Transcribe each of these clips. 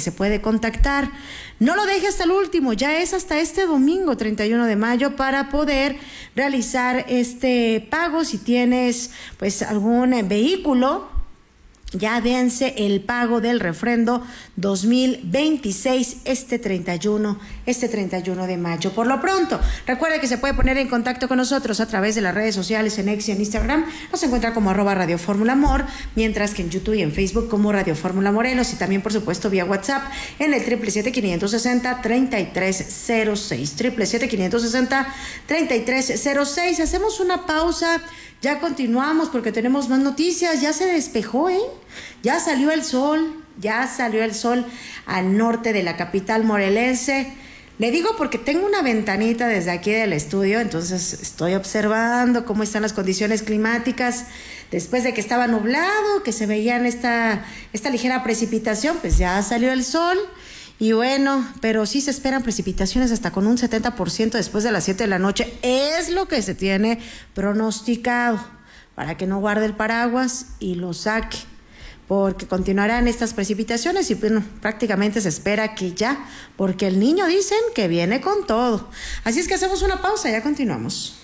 se puede contactar. No lo deje hasta el último, ya es hasta este domingo 31 de mayo para poder realizar este pago. Si tienes pues algún vehículo, ya vence el pago del refrendo 2026 este 31 de mayo. Por lo pronto, recuerde que se puede poner en contacto con nosotros a través de las redes sociales en X y en Instagram. Nos encuentra como @Radio Fórmula Amor, mientras que en YouTube y en Facebook como Radio Fórmula Morelos, y también por supuesto vía WhatsApp en el 777-560-3306. 777-560-3306. Hacemos una pausa. Ya continuamos porque tenemos más noticias. Ya se despejó, ya salió el sol al norte de la capital morelense. Le digo porque tengo una ventanita desde aquí del estudio, entonces estoy observando cómo están las condiciones climáticas. Después de que estaba nublado, que se veían esta ligera precipitación, pues ya salió el sol. Y bueno, pero sí se esperan precipitaciones hasta con un 70% después de las 7 de la noche. Es lo que se tiene pronosticado, para que no guarde el paraguas y lo saque, porque continuarán estas precipitaciones y bueno, prácticamente se espera que ya, porque el niño dicen que viene con todo. Así es que hacemos una pausa, ya continuamos.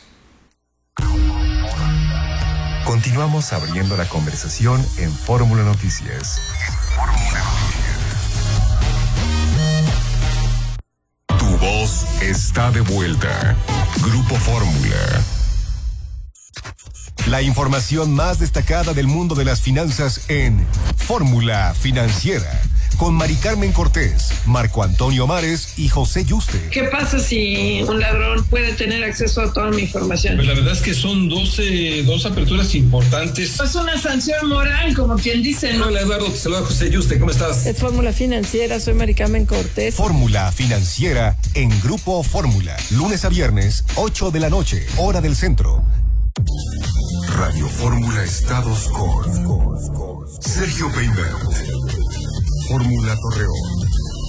Continuamos abriendo la conversación en Fórmula Noticias. Tu voz está de vuelta. Grupo Fórmula. La información más destacada del mundo de las finanzas en Fórmula Financiera, con Mari Carmen Cortés, Marco Antonio Mares y José Yuste. ¿Qué pasa si un ladrón puede tener acceso a toda mi información? Pues la verdad es que son dos aperturas importantes. Es una sanción moral, como quien dice, ¿no? Hola Eduardo, te saluda José Yuste, ¿cómo estás? Es Fórmula Financiera, soy Mari Carmen Cortés. Fórmula Financiera en Grupo Fórmula, lunes a viernes, 8 de la noche, hora del centro. Radio Fórmula Estados con Sergio Peinbert. Fórmula Torreón.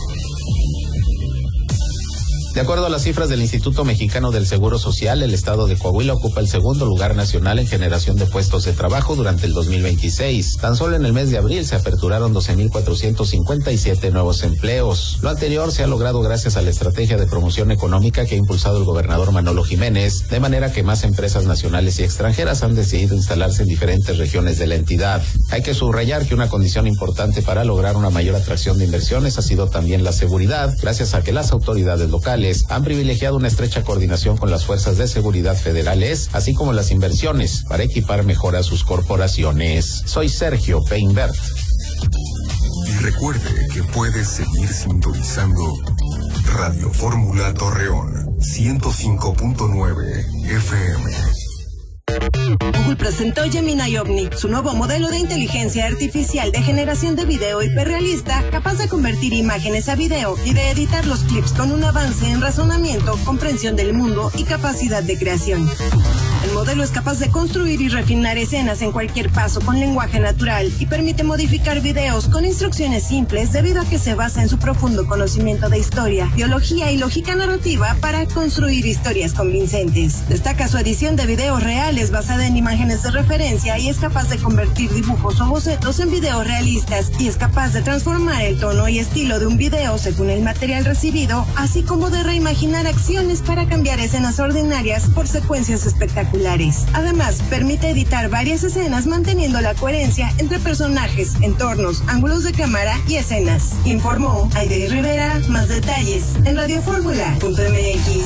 De acuerdo a las cifras del Instituto Mexicano del Seguro Social, el estado de Coahuila ocupa el segundo lugar nacional en generación de puestos de trabajo durante el 2026. Tan solo en el mes de abril se aperturaron 12,457 nuevos empleos. Lo anterior se ha logrado gracias a la estrategia de promoción económica que ha impulsado el gobernador Manolo Jiménez, de manera que más empresas nacionales y extranjeras han decidido instalarse en diferentes regiones de la entidad. Hay que subrayar que una condición importante para lograr una mayor atracción de inversiones ha sido también la seguridad, gracias a que las autoridades locales han privilegiado una estrecha coordinación con las fuerzas de seguridad federales, así como las inversiones para equipar mejor a sus corporaciones. Soy Sergio Peinbert. Y recuerde que puedes seguir sintonizando Radio Fórmula Torreón, 105.9 FM. Google presentó Gemini Omni, su nuevo modelo de inteligencia artificial de generación de video hiperrealista, capaz de convertir imágenes a video y de editar los clips con un avance en razonamiento, comprensión del mundo y capacidad de creación. El modelo es capaz de construir y refinar escenas en cualquier paso con lenguaje natural y permite modificar videos con instrucciones simples debido a que se basa en su profundo conocimiento de historia, biología y lógica narrativa para construir historias convincentes. Destaca su edición de videos reales basada en imágenes de referencia y es capaz de convertir dibujos o bocetos en videos realistas y es capaz de transformar el tono y estilo de un video según el material recibido, así como de reimaginar acciones para cambiar escenas ordinarias por secuencias espectaculares. Además, permite editar varias escenas manteniendo la coherencia entre personajes, entornos, ángulos de cámara y escenas. Informó Aide Rivera. Más detalles en radioformula.mx.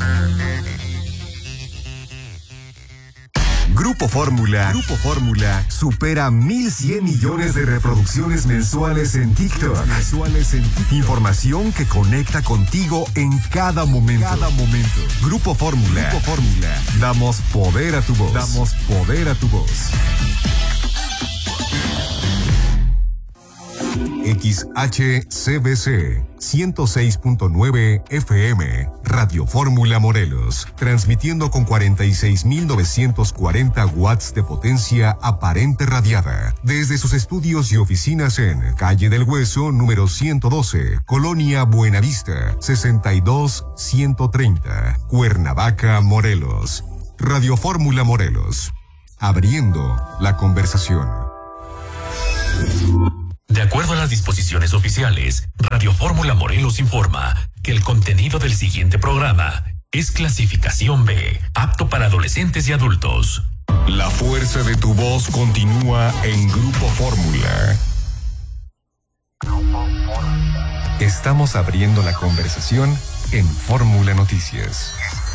Grupo Fórmula supera 1,100 millones de reproducciones mensuales en TikTok. Información que conecta contigo en cada momento. Grupo Fórmula. Damos poder a tu voz. XHCBC 106.9 FM, Radio Fórmula Morelos, transmitiendo con 46.940 watts de potencia aparente radiada, desde sus estudios y oficinas en Calle del Hueso, número 112, Colonia Buenavista, 62130, Cuernavaca, Morelos. Radio Fórmula Morelos, abriendo la conversación. De acuerdo a las disposiciones oficiales, Radio Fórmula Morelos informa que el contenido del siguiente programa es clasificación B, apto para adolescentes y adultos. La fuerza de tu voz continúa en Grupo Fórmula. Estamos abriendo la conversación en Fórmula Noticias.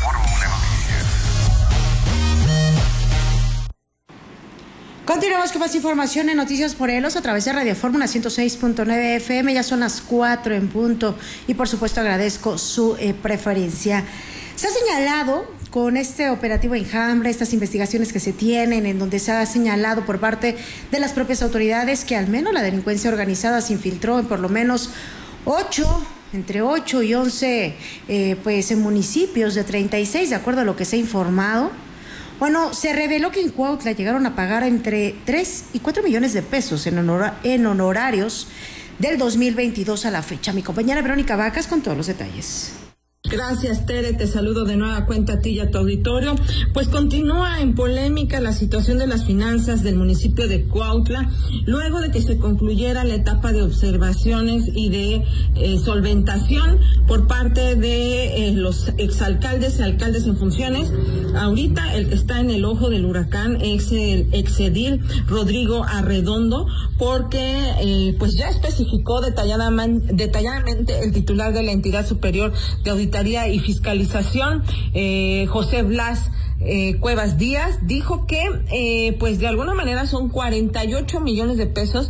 Continuamos con más información en Noticias Morelos a través de Radio Fórmula 106.9 FM. Ya son las 4 en punto y por supuesto agradezco su preferencia. Se ha señalado con este operativo Enjambre, estas investigaciones que se tienen, en donde se ha señalado por parte de las propias autoridades que al menos la delincuencia organizada se infiltró en por lo menos entre 8 y 11 en municipios de 36, de acuerdo a lo que se ha informado. Bueno, se reveló que en Cuautla llegaron a pagar entre 3 y 4 millones de pesos en honorarios del 2022 a la fecha. Mi compañera Verónica Vacas con todos los detalles. Gracias, Tere, te saludo de nueva cuenta a ti y a tu auditorio. Pues continúa en polémica la situación de las finanzas del municipio de Cuautla, luego de que se concluyera la etapa de observaciones y de solventación por parte de los exalcaldes y alcaldes en funciones. Ahorita el que está en el ojo del huracán es el exedil Rodrigo Arredondo, porque pues ya especificó detalladamente el titular de la entidad superior de auditoría y fiscalización, José Blas Cuevas Díaz, dijo que pues de alguna manera son 48 millones de pesos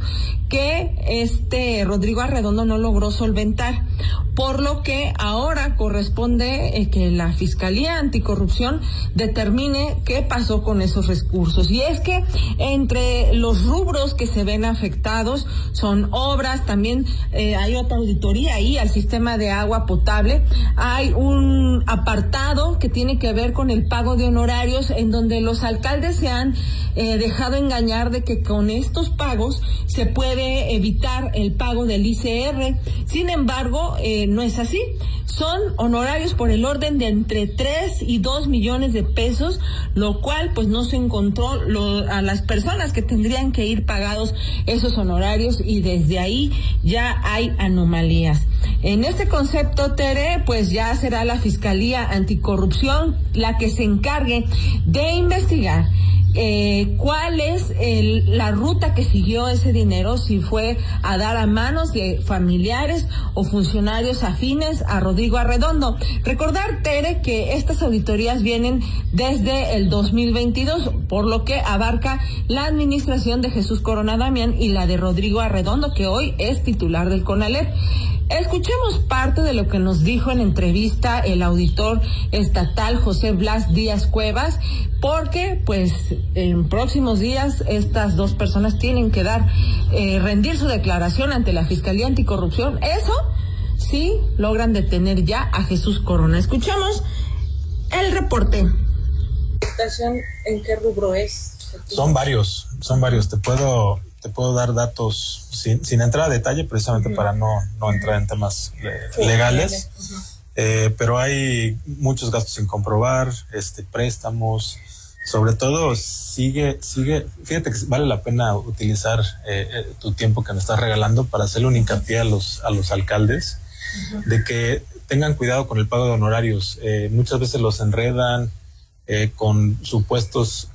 que Rodrigo Arredondo no logró solventar, por lo que ahora corresponde que la Fiscalía Anticorrupción determine qué pasó con esos recursos. Y es que entre los rubros que se ven afectados son obras, también hay otra auditoría ahí al sistema de agua potable, hay un apartado que tiene que ver con el pago de honorarios, en donde los alcaldes se han dejado engañar de que con estos pagos se puede evitar el pago del ICR. Sin embargo, no es así. Son honorarios por el orden de entre 3 y 2 millones de pesos, lo cual pues no se encontró a las personas que tendrían que ir pagados esos honorarios, y desde ahí ya hay anomalías. En este concepto, Tere, pues ya será la Fiscalía Anticorrupción la que se encargue de investigar cuál es la ruta que siguió ese dinero, si fue a dar a manos de familiares o funcionarios afines a Rodrigo Arredondo. Recordar, Tere, que estas auditorías vienen desde el 2022, por lo que abarca la administración de Jesús Corona Damián y la de Rodrigo Arredondo, que hoy es titular del CONALEP. Escuchemos parte de lo que nos dijo en entrevista el auditor estatal José Blas Díaz Cuevas, porque pues en próximos días estas dos personas tienen que rendir su declaración ante la Fiscalía Anticorrupción. Eso sí logran detener ya a Jesús Corona. Escuchamos el reporte. ¿En qué rubro es? Son varios. Te puedo dar datos sin entrar a detalle, precisamente para no entrar en temas legales, pero hay muchos gastos sin comprobar, préstamos, sobre todo sigue, fíjate que vale la pena utilizar tu tiempo que me estás regalando para hacerle un hincapié a los alcaldes, de que tengan cuidado con el pago de honorarios. Muchas veces los enredan con supuestos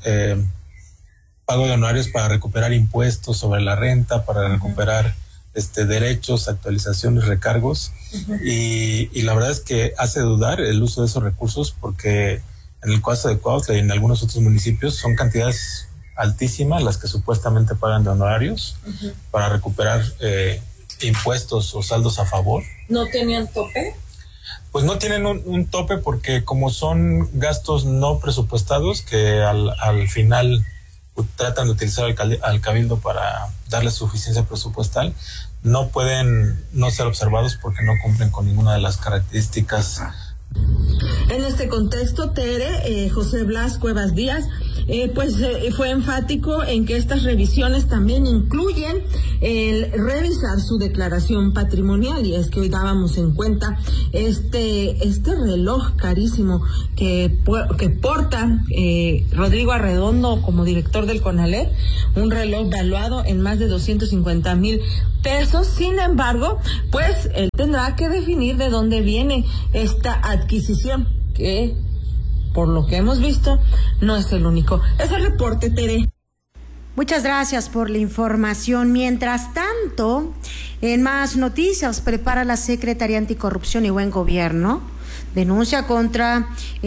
pago de honorarios para recuperar impuestos sobre la renta, para recuperar derechos, actualizaciones, recargos, y la verdad es que hace dudar el uso de esos recursos, porque en el caso de Cuautla y en algunos otros municipios son cantidades altísimas las que supuestamente pagan de honorarios para recuperar impuestos o saldos a favor. ¿No tenían tope? Pues no tienen un tope, porque como son gastos no presupuestados que al final tratan de utilizar al cabildo para darle suficiencia presupuestal, no pueden no ser observados porque no cumplen con ninguna de las características. En este contexto, Tere, José Blas Cuevas Díaz fue enfático en que estas revisiones también incluyen el revisar su declaración patrimonial, y es que hoy dábamos en cuenta este reloj carísimo que porta Rodrigo Arredondo como director del CONALEP, un reloj valuado en más de 250,000 pesos. Sin embargo, pues él tendrá que definir de dónde viene esta adquisición, que por lo que hemos visto no es el único. Es el reporte, Tere. Muchas gracias por la información. Mientras tanto, en más noticias, prepara la Secretaría Anticorrupción y Buen Gobierno denuncia contra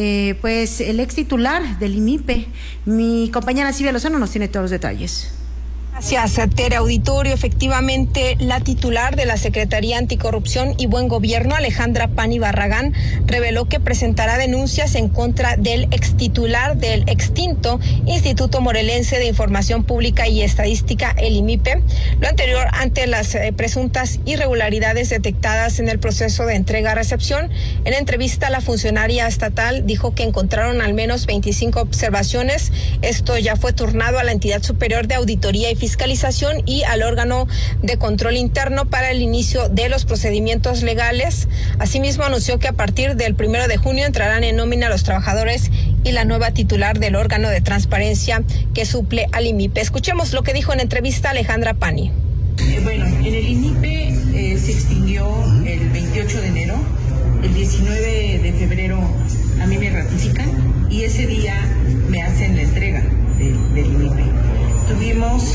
el ex titular del IMIPE. Mi compañera Silvia Lozano nos tiene todos los detalles. Gracias, Tere Auditorio. Efectivamente, la titular de la Secretaría Anticorrupción y Buen Gobierno, Alejandra Pani Barragán, reveló que presentará denuncias en contra del extitular del extinto Instituto Morelense de Información Pública y Estadística, el IMIPE, lo anterior ante las presuntas irregularidades detectadas en el proceso de entrega-recepción. En entrevista, la funcionaria estatal dijo que encontraron al menos 25 observaciones. Esto ya fue turnado a la entidad superior de auditoría y fiscalización y al órgano de control interno para el inicio de los procedimientos legales. Asimismo, anunció que a partir del 1 de junio entrarán en nómina los trabajadores y la nueva titular del órgano de transparencia que suple al IMIPE. Escuchemos lo que dijo en entrevista Alejandra Pani. En el IMIPE se extinguió el 28 de enero, el 19 de febrero a mí me ratifican y ese día me hacen la entrega del IMIPE. Tuvimos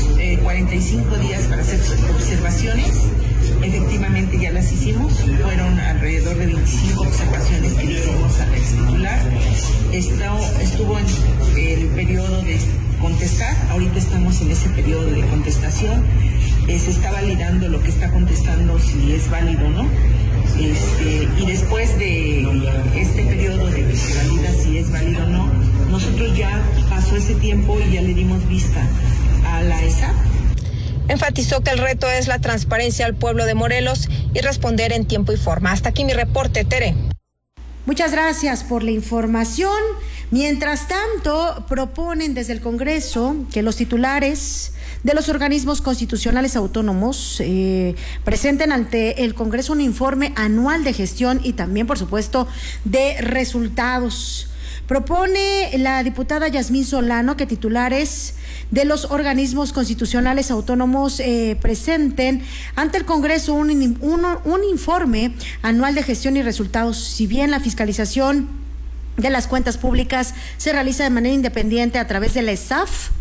45 días para hacer observaciones, efectivamente ya las hicimos, fueron alrededor de 25 observaciones que hicimos a la ex-titular. Estuvo en el periodo de contestar, ahorita estamos en ese periodo de contestación, se está validando lo que está contestando, si es válido o no, y después de este periodo de que se valida si es válido o no, nosotros ya pasó ese tiempo y ya le dimos vista a la ESAP. Enfatizó que el reto es la transparencia al pueblo de Morelos y responder en tiempo y forma. Hasta aquí mi reporte, Tere. Muchas gracias por la información. Mientras tanto, proponen desde el Congreso que los titulares de los organismos constitucionales autónomos presenten ante el Congreso un informe anual de gestión y también, por supuesto, de resultados. Propone la diputada Yasmín Solano que titulares de los organismos constitucionales autónomos presenten ante el Congreso un informe anual de gestión y resultados. Si bien la fiscalización de las cuentas públicas se realiza de manera independiente a través de la ESAF,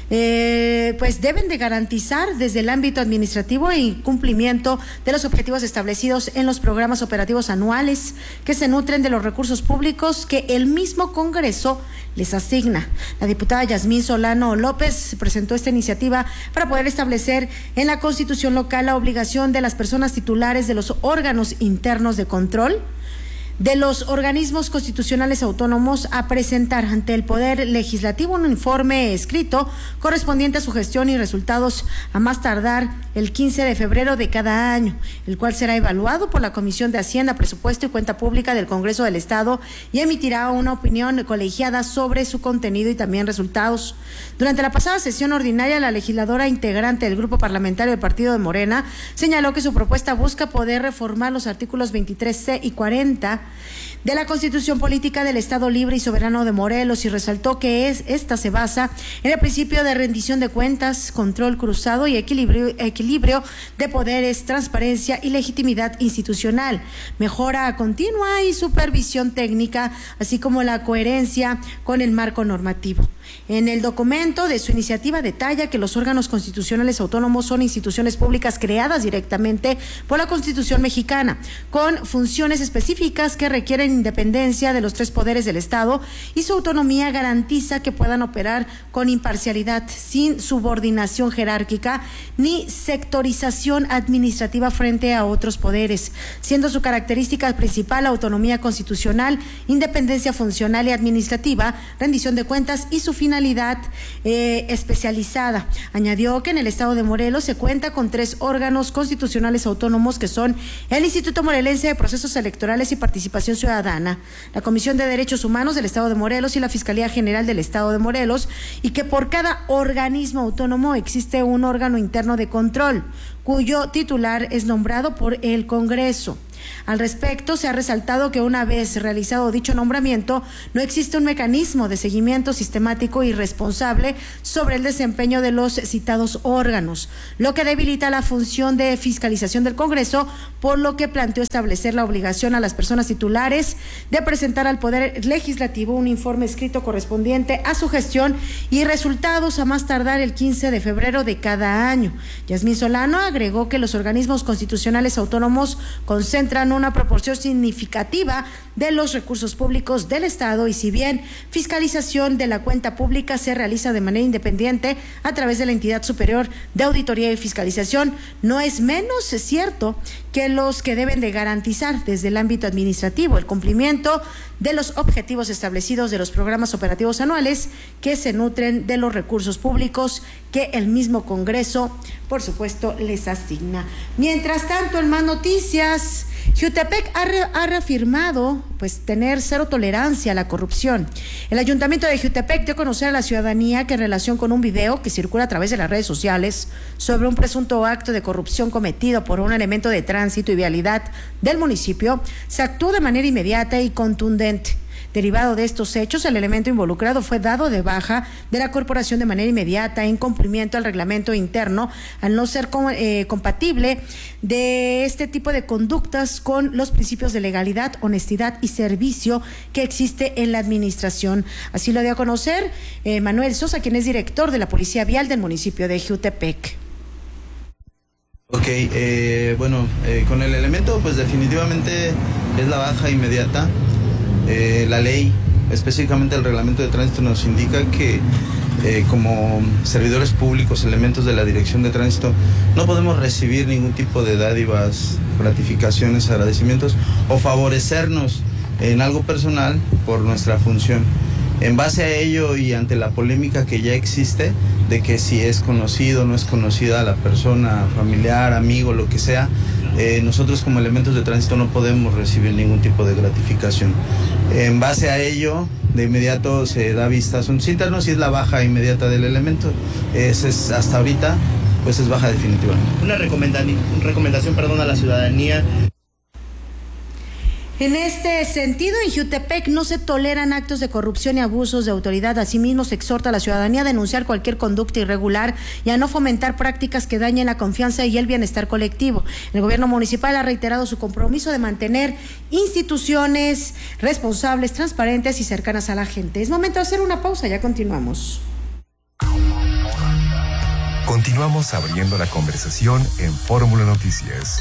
pues deben de garantizar desde el ámbito administrativo el cumplimiento de los objetivos establecidos en los programas operativos anuales que se nutren de los recursos públicos que el mismo Congreso les asigna. La diputada Yasmín Solano López presentó esta iniciativa para poder establecer en la Constitución local la obligación de las personas titulares de los órganos internos de control de los organismos constitucionales autónomos a presentar ante el Poder Legislativo un informe escrito correspondiente a su gestión y resultados a más tardar el 15 de febrero de cada año, el cual será evaluado por la Comisión de Hacienda, Presupuesto y Cuenta Pública del Congreso del Estado y emitirá una opinión colegiada sobre su contenido y también resultados. Durante la pasada sesión ordinaria, la legisladora integrante del Grupo Parlamentario del Partido de Morena señaló que su propuesta busca poder reformar los artículos 23C y 40 de la Constitución Política del Estado Libre y Soberano de Morelos y resaltó que esta se basa en el principio de rendición de cuentas, control cruzado y equilibrio de poderes, transparencia y legitimidad institucional, mejora continua y supervisión técnica, así como la coherencia con el marco normativo. En el documento de su iniciativa detalla que los órganos constitucionales autónomos son instituciones públicas creadas directamente por la Constitución mexicana, con funciones específicas que requieren independencia de los tres poderes del Estado y su autonomía garantiza que puedan operar con imparcialidad, sin subordinación jerárquica ni sectorización administrativa frente a otros poderes, siendo su característica principal autonomía constitucional, independencia funcional y administrativa, rendición de cuentas y su finalidad especializada. Añadió que en el Estado de Morelos se cuenta con 3 órganos constitucionales autónomos que son el Instituto Morelense de Procesos Electorales y Participación Participación Ciudadana, la Comisión de Derechos Humanos del Estado de Morelos y la Fiscalía General del Estado de Morelos, y que por cada organismo autónomo existe un órgano interno de control, cuyo titular es nombrado por el Congreso. Al respecto, se ha resaltado que una vez realizado dicho nombramiento, no existe un mecanismo de seguimiento sistemático y responsable sobre el desempeño de los citados órganos, lo que debilita la función de fiscalización del Congreso, por lo que planteó establecer la obligación a las personas titulares de presentar al Poder Legislativo un informe escrito correspondiente a su gestión y resultados a más tardar el 15 de febrero de cada año. Yasmín Solano agregó que los organismos constitucionales autónomos concentran una proporción significativa de los recursos públicos del Estado, y si bien fiscalización de la cuenta pública se realiza de manera independiente a través de la entidad superior de auditoría y fiscalización, no es menos cierto que los que deben de garantizar desde el ámbito administrativo el cumplimiento de los objetivos establecidos de los programas operativos anuales que se nutren de los recursos públicos que el mismo Congreso, por supuesto, les asigna. Mientras tanto, en más noticias, Jiutepec ha reafirmado tener cero tolerancia a la corrupción. El Ayuntamiento de Jiutepec dio a conocer a la ciudadanía que en relación con un video que circula a través de las redes sociales sobre un presunto acto de corrupción cometido por un elemento de tránsito y vialidad del municipio, se actuó de manera inmediata y contundente. Derivado de estos hechos, el elemento involucrado fue dado de baja de la corporación de manera inmediata en cumplimiento al reglamento interno, al no ser compatible de este tipo de conductas con los principios de legalidad, honestidad y servicio que existe en la administración. Así lo dio a conocer Manuel Sosa, quien es director de la Policía Vial del municipio de Jiutepec. Ok, con el elemento pues definitivamente es la baja inmediata. La ley, específicamente el reglamento de tránsito, nos indica que como servidores públicos, elementos de la Dirección de Tránsito, no podemos recibir ningún tipo de dádivas, gratificaciones, agradecimientos o favorecernos en algo personal por nuestra función. En base a ello y ante la polémica que ya existe de que si es conocido o no es conocida la persona, familiar, amigo, lo que sea, nosotros como elementos de tránsito no podemos recibir ningún tipo de gratificación. En base a ello, de inmediato se da vista a asuntos internos y es la baja inmediata del elemento. Es hasta ahorita, pues es baja definitivamente. Una recomendación a la ciudadanía. En este sentido, en Jiutepec no se toleran actos de corrupción y abusos de autoridad. Asimismo, se exhorta a la ciudadanía a denunciar cualquier conducta irregular y a no fomentar prácticas que dañen la confianza y el bienestar colectivo. El gobierno municipal ha reiterado su compromiso de mantener instituciones responsables, transparentes y cercanas a la gente. Es momento de hacer una pausa, ya continuamos. Continuamos abriendo la conversación en Fórmula Noticias.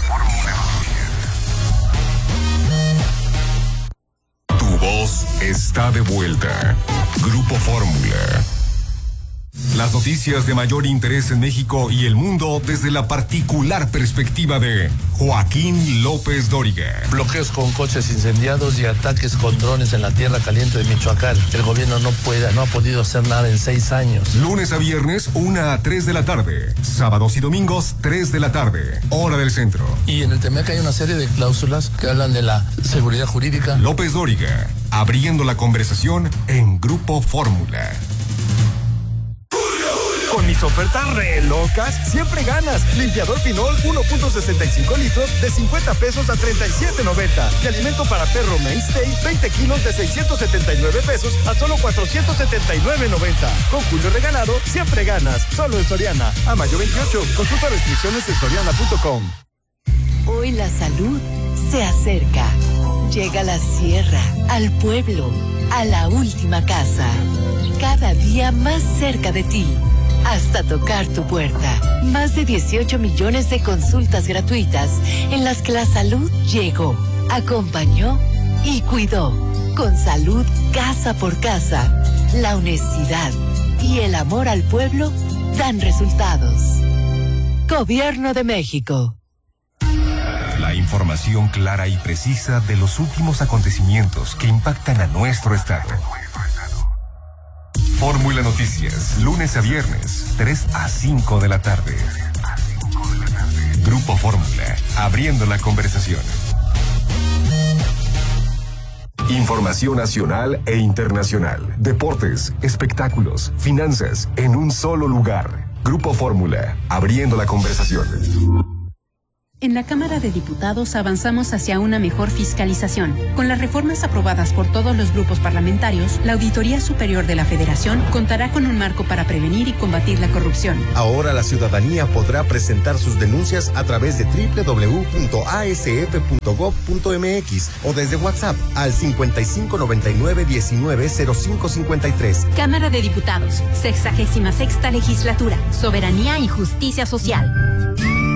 Voz está de vuelta. Grupo Fórmula. Las noticias de mayor interés en México y el mundo desde la particular perspectiva de Joaquín López Dóriga. Bloqueos con coches incendiados y ataques con drones en la tierra caliente de Michoacán. El gobierno no ha podido hacer nada en 6 años. Lunes a viernes, 1 a 3 de la tarde. Sábados y domingos, 3 de la tarde. Hora del centro. Y en el TEMEC hay una serie de cláusulas que hablan de la seguridad jurídica. López Dóriga, abriendo la conversación en Grupo Fórmula. Con mis ofertas re locas, siempre ganas. Limpiador Pinol 1.65 litros de 50 pesos a 37.90. Y alimento para perro Mainstay 20 kilos de 679 pesos a solo 479.90. Con Julio Regalado, siempre ganas. Solo en Soriana. A mayo 28. Consulta restricciones en soriana.com. Hoy la salud se acerca. Llega a la sierra, al pueblo, a la última casa. Cada día más cerca de ti. Hasta tocar tu puerta. Más de 18 millones de consultas gratuitas en las que la salud llegó, acompañó y cuidó. Con salud casa por casa, la honestidad y el amor al pueblo dan resultados. Gobierno de México. La información clara y precisa de los últimos acontecimientos que impactan a nuestro estado. Fórmula Noticias, lunes a viernes, 3 a 5 de la tarde. Grupo Fórmula, abriendo la conversación. Información nacional e internacional. Deportes, espectáculos, finanzas, en un solo lugar. Grupo Fórmula, abriendo la conversación. En la Cámara de Diputados avanzamos hacia una mejor fiscalización. Con las reformas aprobadas por todos los grupos parlamentarios, la Auditoría Superior de la Federación contará con un marco para prevenir y combatir la corrupción. Ahora la ciudadanía podrá presentar sus denuncias a través de www.asf.gov.mx o desde WhatsApp al 5599-190553. Cámara de Diputados, 66ª Legislatura, Soberanía y Justicia Social.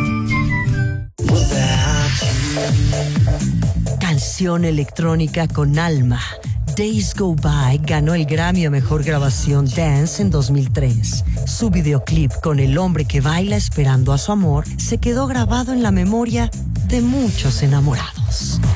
Canción electrónica con alma. Days Go By ganó el Grammy a Mejor Grabación Dance en 2003. Su videoclip con el hombre que baila esperando a su amor se quedó grabado en la memoria de muchos enamorados.